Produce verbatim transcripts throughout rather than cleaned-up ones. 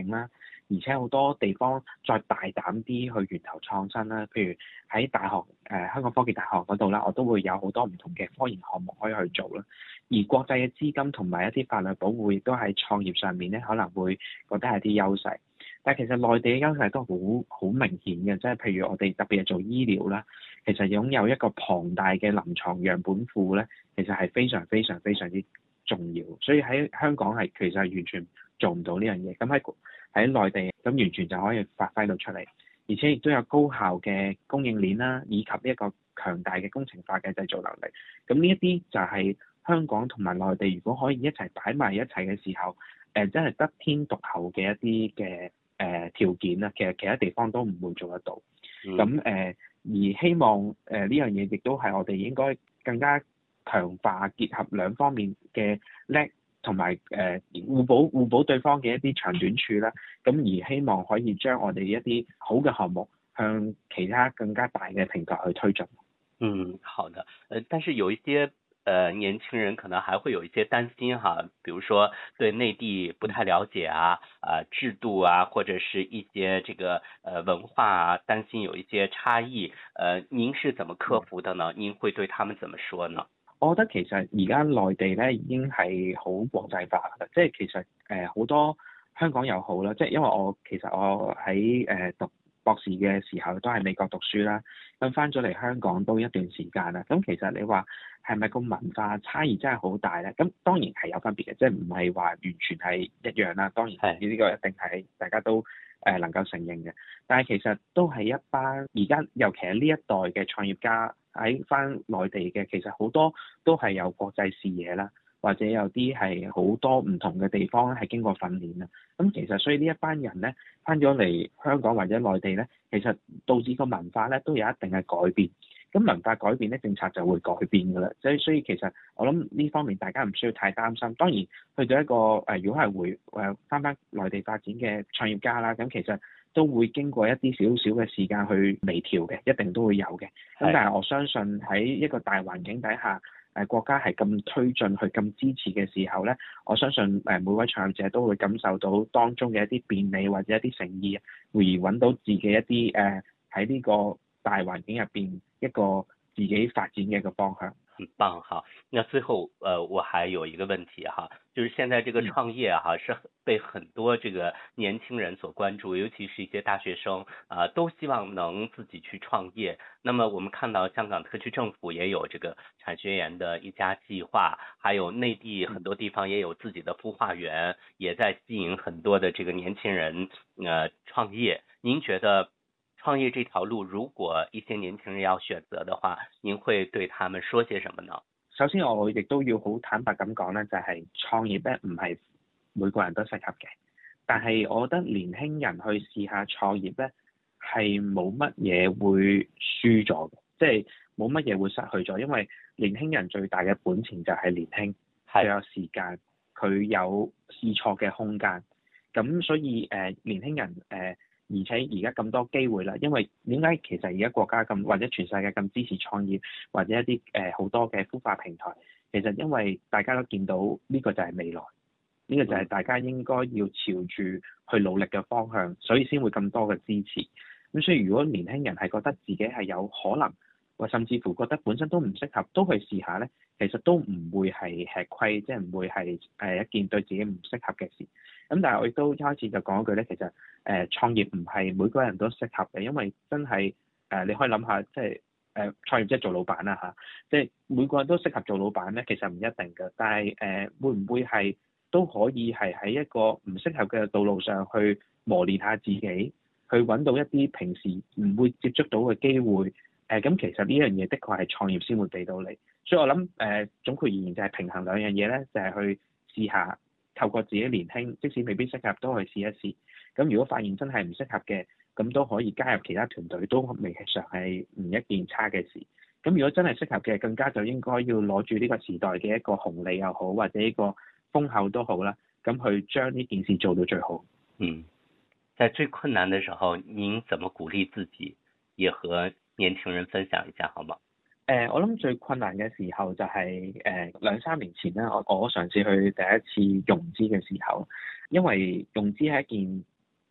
境啦，而且好多地方再大膽啲去源頭創新啦。譬如喺大學誒、呃、香港科技大學嗰度啦，我都會有好多唔同嘅科研項目可以去做啦。而國際嘅資金同埋一啲法律保護亦都喺創業上面咧，可能會覺得係啲優勢。但係其實內地嘅優勢都好好明顯嘅，即係譬如我哋特別係做醫療啦，其實擁有一個龐大嘅臨床樣本庫咧，其實係非常非常非常之重要。所以喺香港係其實係完全做唔到呢樣嘢。咁喺喺內地咁完全就可以發揮到出嚟，而且亦都有高效嘅供應鏈啦，以及呢一個強大嘅工程化嘅製造能力。咁呢一啲就係香港同埋內地如果可以一齊擺埋一齊嘅時候，誒、呃、真係得天獨厚嘅一啲嘅誒條件啦。其實其他地方都唔會做得到。咁誒、嗯呃、而希望誒呢、呃、樣嘢亦都係我哋應該更加強化結合兩方面嘅叻，同埋誒互補互補對方嘅一啲長短處啦。咁而希望可以將我哋一啲好嘅項目向其他更加大嘅平台去推進。 嗯，好的。呃，但是有一些呃年輕人可能還會有一些擔心哈，比如說對內地不太了解啊，啊、呃、制度啊，或者是一些這個呃文化啊，擔心有一些差異。呃，您是怎麼克服的呢？您會對他們怎麼說呢？ 我覺得其實而家內地咧已經係好國際化啦，即係其實誒好、呃、多香港又好啦，即係因為我其實我喺誒、呃、讀博士嘅時候都喺美國讀書啦，咁翻咗嚟香港都一段時間啦，咁其實你話係咪個文化差異真係好大咧？咁當然係有分別嘅，即係唔係話完全係一樣啦。當然係呢個一定係大家都誒能夠承認嘅，但係其實都係一班而家尤其係呢一代嘅創業家。喺翻內地嘅，其實好多都係有國際視野啦，或者有啲係好多唔同嘅地方咧係經過訓練啦。咁其實所以呢一班人咧翻咗嚟香港或者內地咧，其實導致個文化咧都有一定嘅改變。咁文化改變咧，政策就會改變㗎啦。所以所以其實我諗呢方面大家唔需要太擔心。當然去到一個誒、呃，如果係回誒翻翻內地發展嘅創業家啦，咁其實都會經過一啲少少嘅時間去微調嘅，一定都會有嘅。咁但係我相信喺一個大環境底下，誒、呃、國家係咁推進去咁支持嘅時候咧，我相信誒每位創業者都會感受到當中嘅一啲便利或者一啲誠意，而揾到自己一啲誒喺呢個大環境入邊一個自己發展嘅一個方向。 很棒哈，那最後呃我還有一個問題哈，就是現在這個創業哈是被很多這個年輕人所關注，尤其是一些大學生啊、呃、都希望能自己去創業。那麼我們看到香港特區政府也有這個產學研的一家計劃，還有內地很多地方也有自己的孵化園，也在吸引很多的這個年輕人呃創業。您覺得創業這條路，如果一些年輕人要選擇的話，您會對他們說些什麼呢？ 首先我亦都要好坦白咁講咧，就係創業咧唔係每個人都適合嘅，但係我覺得年輕人去試下創業咧係冇乜嘢會輸咗嘅，即係冇乜嘢會失去咗，因為年輕人最大嘅本錢就係年輕，佢有時間，佢有試錯嘅空間，咁所以誒、呃、年輕人誒。呃而且而家咁多機會啦，因為點解其實而家國家咁或者全世界咁支持創業，或者一啲誒好多嘅孵化平台，其實因為大家都見到呢個就係未來，呢個就係大家應該要朝住去努力嘅方向，所以先會咁多嘅支持。咁所以如果年輕人係覺得自己係有可能，或甚至乎覺得本身都唔適合，都去試下咧，其實都唔會係吃虧，即係唔會係誒一件對自己唔適合嘅事。咁但係我亦都一開始就講一句咧，其實誒、呃、創業唔係每個人都適合嘅，因為真係誒、呃、你可以諗下，即係誒創業即係做老闆啦嚇，即係每個人都適合做老闆咧，其實唔一定嘅。但係誒、呃、會唔會係都可以係喺一個唔適合嘅道路上去磨練下自己，去揾到一啲平時唔會接觸到嘅機會。誒咁、呃、其實呢樣嘢的確係創業先會俾到你，所以我諗誒、呃、總括而言就係平衡兩樣嘢咧，就係、是、去試下透過自己年輕，即使未必適合都去試一試。咁如果發現真係唔適合嘅，咁都可以加入其他團隊，都未嘗係唔一件差嘅事。咁如果真係適合嘅，更加就應該要攞住呢個時代嘅一個紅利又好，或者呢個風口都好啦，咁去將呢件事做到最好。 嗯，在最困難的時候，您怎麼鼓勵自己，也和年輕人分享一下好嗎？ 誒、呃，我諗最困難嘅時候就係、是、誒、呃、兩三年前啦，我我嘗試去第一次融資嘅時候，因為融資係一件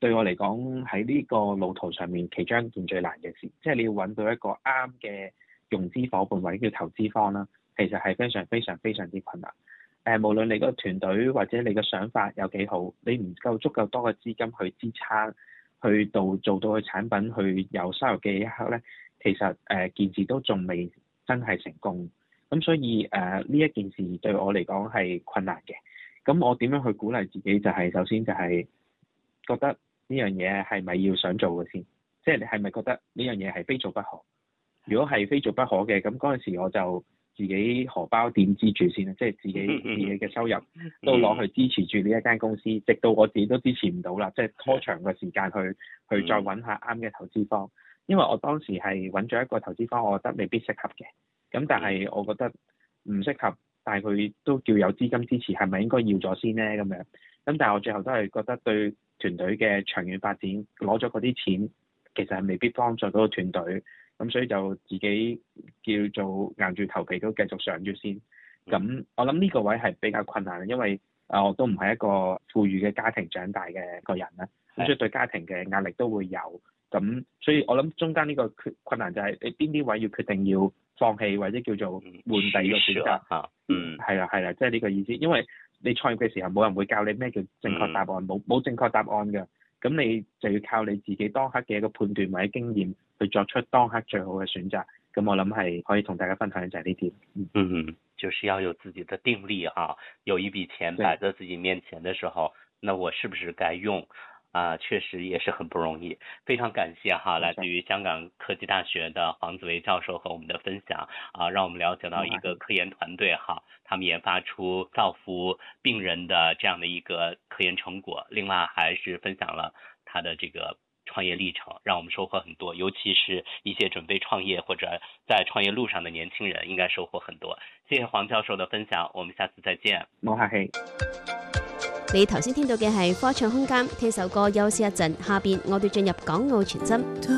對我嚟講喺呢個路途上面，其中一件最難嘅事，即係你要揾到一個啱嘅融資伙伴或者叫投資方啦，其實係非常非常非常之困難。誒、呃，無論你個團隊或者你個想法有幾好，你唔夠足夠多嘅資金去支撐，去到做到個產品去有收入嘅一刻咧，其實誒、呃、件事都仲未真係成功。咁所以誒呢、呃、一件事對我嚟講係困難嘅。咁我點樣去鼓勵自己？就係、是、首先就係覺得呢樣嘢係咪要想做嘅先？即係你係咪覺得呢樣嘢係非做不可？如果係非做不可嘅，咁嗰陣時我就自己荷包點支住先啦，即係自己自己嘅收入都攞去支持住呢一間公司，直到我自己都支持唔到啦，即係拖長個時間去去再揾下啱嘅投資方。因為我當時係揾咗一個投資方，我覺得未必適合嘅。咁但係我覺得唔適合，但係佢都叫有資金支持，係咪應該要咗先呢？咁樣咁但係我最後都係覺得對團隊嘅長遠發展攞咗嗰啲錢，其實係未必幫助到個團隊。咁所以就自己叫做硬住頭皮都繼續上住先。咁我諗呢個位係比較困難，因為啊我都唔係一個富裕嘅家庭長大嘅個人啦，咁所以對家庭嘅壓力都會有。咁所以我諗中間呢個缺困難就係你邊啲位要決定要放棄或者叫做換第二個選擇嚇。嗯，係啦係啦，即係呢個意思。因為你創業嘅時候冇人會教你咩叫正確答案，冇冇、嗯、正確答案㗎。咁你就要靠你自己當刻嘅一個判斷或者經驗去作出當刻最好嘅選擇。咁我諗係可以同大家分享就係呢啲。 嗯嗯，就是要有自己的定力哈。有一筆錢擺在自己面前的時候，那我是不是該用？啊，確實也是很不容易。非常感謝哈，來自於香港科技大學的黃子維教授和我們的分享啊，讓我們了解到一個科研團隊哈，他們研發出造福病人的這樣的一個科研成果。另外，還是分享了他的這個創業歷程，讓我們收穫很多。尤其是一些準備創業或者在創業路上的年輕人，應該收穫很多。謝謝黃教授的分享，我們下次再見。 冇客氣。 你頭先聽到嘅係科創空間，聽首歌休息一陣，下邊我哋進入港澳傳真。